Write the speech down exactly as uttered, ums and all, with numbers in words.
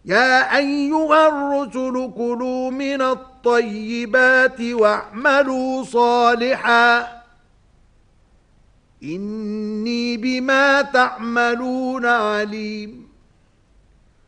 يا أيها الرسل كلوا من الطيبات واعملوا صالحا إني بما تعملون عليم